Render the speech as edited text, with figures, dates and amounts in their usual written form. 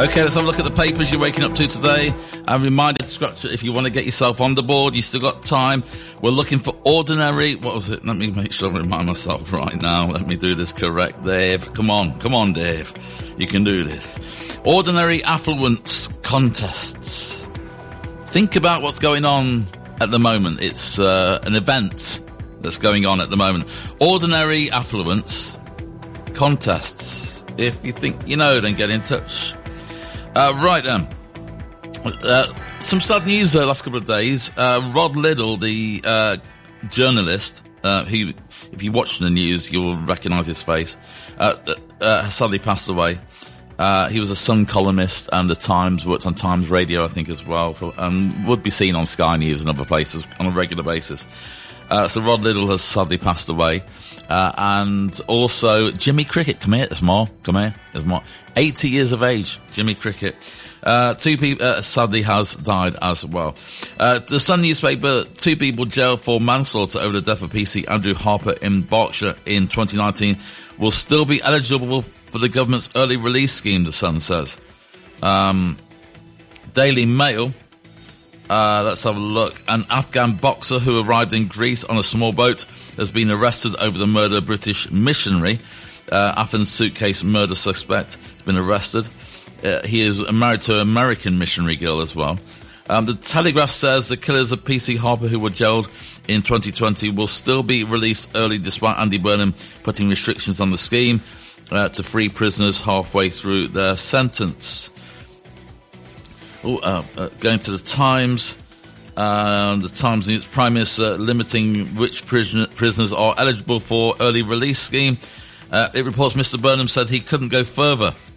Okay, let's have a look at the papers you're waking up to today. I'm reminded, structure, if you want to get yourself on the board, you still got time. We're looking for ordinary... What was it? Let me make sure I remind myself right now. Let me do this correct, Dave. Come on, Dave. You can do this. Ordinary affluence contests. Think about what's going on at the moment. It's an event that's going on at the moment. Ordinary affluence contests. If you think you know, then get in touch. Right then. Some sad news the last couple of days. Rod Liddle, the journalist, if you watch the news, you'll recognise his face, sadly passed away. He was a Sun columnist and the Times, worked on Times Radio, I think, as well, and would be seen on Sky News and other places on a regular basis. So Rod Liddle has sadly passed away. And also Jimmy Cricket. Come here, there's more. 80 years of age, Jimmy Cricket. Two people, sadly has died as well. The Sun newspaper, 2 people jailed for manslaughter over the death of PC Andrew Harper in Berkshire in 2019 will still be eligible for the government's early release scheme, the Sun says. Daily Mail, let's have a look. An Afghan boxer who arrived in Greece on a small boat has been arrested over the murder of British missionary. Athens suitcase murder suspect has been arrested. He is married to an American missionary girl as well. The Telegraph says the killers of PC Harper, who were jailed in 2020, will still be released early despite Andy Burnham putting restrictions on the scheme to free prisoners halfway through their sentence. Going to the Times. The Times News, Prime Minister limiting which prisoners are eligible for early release scheme. It reports Mr. Burnham said he couldn't go further